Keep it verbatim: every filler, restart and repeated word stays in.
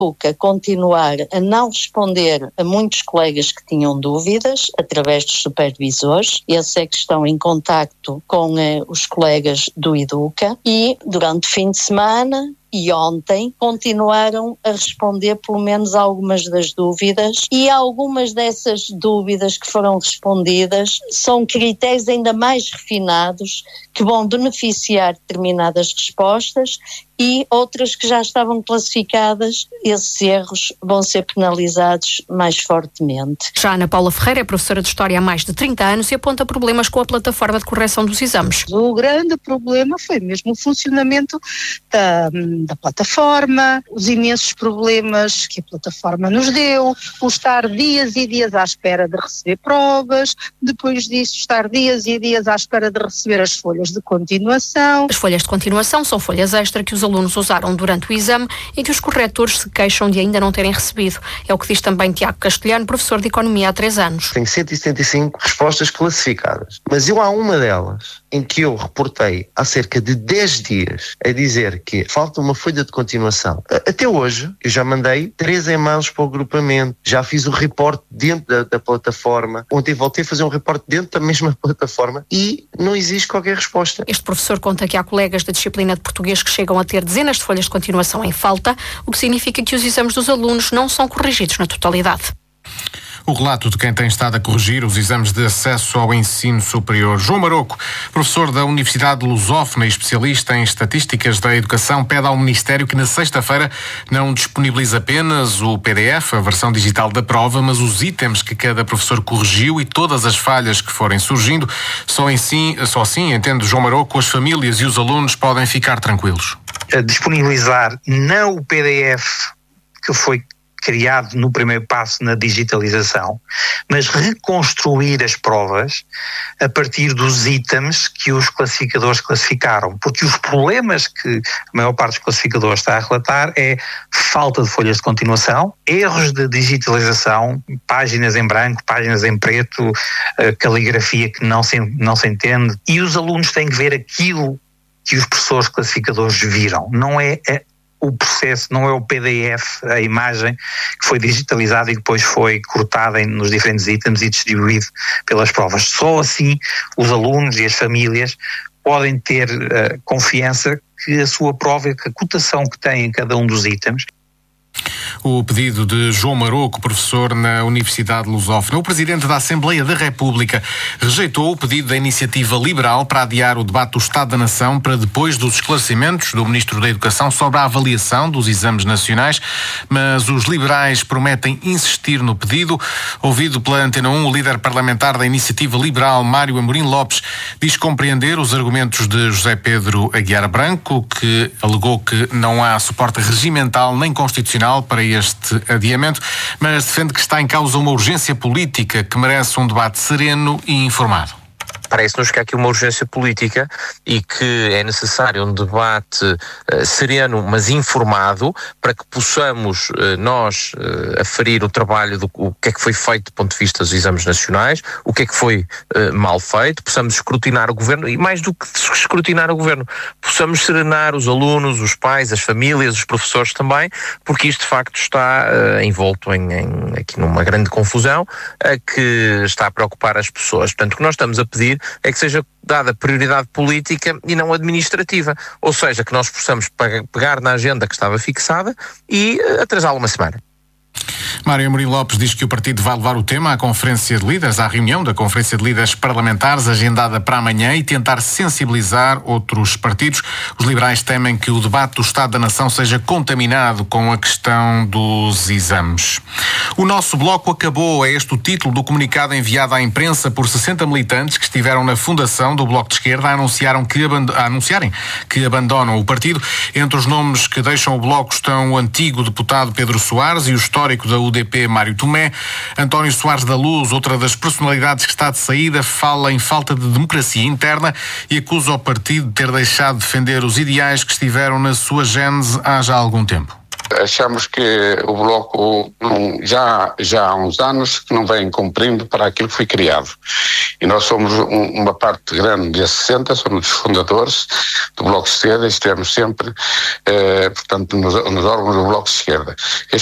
continuar a não responder a muitos colegas que tinham dúvidas através dos supervisores. Esses é que estão em contacto com eh, os colegas do Educa e durante o fim de semana e ontem continuaram a responder pelo menos algumas das dúvidas, e algumas dessas dúvidas que foram respondidas são critérios ainda mais refinados que vão beneficiar determinadas respostas, e outras que já estavam classificadas, esses erros vão ser penalizados mais fortemente. Já Ana Paula Ferreira é professora de História há mais de trinta anos e aponta problemas com a plataforma de correção dos exames. O grande problema foi mesmo o funcionamento da, da plataforma, os imensos problemas que a plataforma nos deu, o estar dias e dias à espera de receber provas, depois disso estar dias e dias à espera de receber as folhas de continuação. As folhas de continuação são folhas extra que os alunos usaram durante o exame e que os corretores se queixam de ainda não terem recebido. É o que diz também Tiago Castelhano, professor de Economia há três anos. Tem cento e setenta e cinco respostas classificadas, mas eu há uma delas em que eu reportei há cerca de dez dias a dizer que falta uma folha de continuação. Até hoje eu já mandei três e-mails para o agrupamento, já fiz o reporte dentro da, da plataforma, ontem voltei a fazer um reporte dentro da mesma plataforma e não existe qualquer resposta. Este professor conta que há colegas da disciplina de português que chegam a ter dezenas de folhas de continuação em falta, o que significa que os exames dos alunos não são corrigidos na totalidade. O relato de quem tem estado a corrigir os exames de acesso ao ensino superior. João Maroco, professor da Universidade Lusófona e especialista em estatísticas da educação, pede ao Ministério que na sexta-feira não disponibilize apenas o P D F, a versão digital da prova, mas os itens que cada professor corrigiu e todas as falhas que forem surgindo. Só assim, só assim, entende João Maroco, as famílias e os alunos podem ficar tranquilos. Disponibilizar não o P D F que foi criado no primeiro passo na digitalização, mas reconstruir as provas a partir dos itens que os classificadores classificaram, porque os problemas que a maior parte dos classificadores está a relatar é falta de folhas de continuação, erros de digitalização, páginas em branco, páginas em preto, caligrafia que não se, não se entende, e os alunos têm que ver aquilo que os professores classificadores viram, não é a o processo, não é o P D F, a imagem que foi digitalizada e depois foi cortada em, nos diferentes itens e distribuído pelas provas. Só assim os alunos e as famílias podem ter uh, confiança que a sua prova, que a cotação que tem em cada um dos itens. O pedido de João Maroco, professor na Universidade Lusófona. O Presidente da Assembleia da República rejeitou o pedido da Iniciativa Liberal para adiar o debate do Estado da Nação para depois dos esclarecimentos do Ministro da Educação sobre a avaliação dos exames nacionais, mas os liberais prometem insistir no pedido. Ouvido pela Antena um, o líder parlamentar da Iniciativa Liberal, Mário Amorim Lopes, diz compreender os argumentos de José Pedro Aguiar Branco, que alegou que não há suporte regimental nem constitucional para este adiamento, mas defende que está em causa uma urgência política que merece um debate sereno e informado. Parece-nos que há aqui uma urgência política e que é necessário um debate uh, sereno, mas informado, para que possamos uh, nós uh, aferir o trabalho do o que é que foi feito do ponto de vista dos exames nacionais, o que é que foi uh, mal feito, possamos escrutinar o governo e, mais do que escrutinar o governo, possamos serenar os alunos, os pais, as famílias, os professores também, porque isto de facto está uh, envolto em, em, aqui numa grande confusão uh, que está a preocupar as pessoas. Portanto, o que nós estamos a pedir é que seja dada prioridade política e não administrativa, ou seja, que nós possamos pegar na agenda que estava fixada e atrasá-la uma semana. Mário Amorim Lopes diz que o partido vai levar o tema à Conferência de Líderes, à reunião da Conferência de Líderes Parlamentares, agendada para amanhã, e tentar sensibilizar outros partidos. Os liberais temem que o debate do Estado da Nação seja contaminado com a questão dos exames. O nosso bloco acabou, é este o título do comunicado enviado à imprensa por sessenta militantes que estiveram na fundação do Bloco de Esquerda a, anunciaram que aband- a anunciarem que abandonam o partido. Entre os nomes que deixam o Bloco estão o antigo deputado Pedro Soares e o histórico da U D P Mário Tomé. António Soares da Luz, outra das personalidades que está de saída, fala em falta de democracia interna e acusa o partido de ter deixado de defender os ideais que estiveram na sua gênese há já algum tempo. Achamos que o Bloco não, já, já há uns anos que não vem cumprindo para aquilo que foi criado. E nós somos um, uma parte grande desses sessenta, somos os fundadores do Bloco de Esquerda e estivemos sempre, eh, portanto, nos, nos órgãos do Bloco de Esquerda.